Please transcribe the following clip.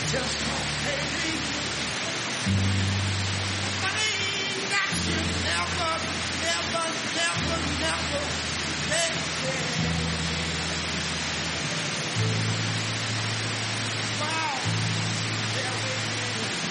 Just don't pay me. Money that you never, never, never, never pay.